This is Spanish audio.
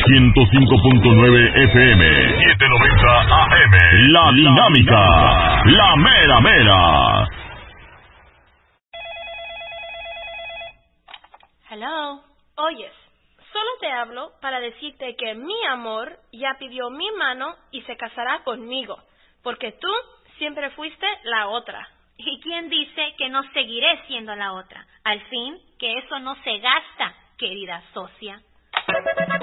105.9 FM, 790 AM. La Dinámica, la mera mera. Hello. Oyes, solo te hablo para decirte que mi amor ya pidió mi mano y se casará conmigo, porque tú siempre fuiste la otra. ¿Y quién dice que no seguiré siendo la otra? Al fin, que eso no se gasta, querida socia.